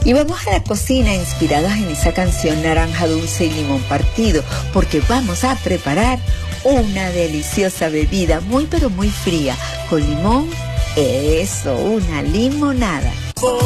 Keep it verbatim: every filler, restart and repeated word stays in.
Y vamos a la cocina inspiradas en esa canción Naranja Dulce y Limón Partido, porque vamos a preparar una deliciosa bebida muy pero muy fría, con limón, eso, una limonada.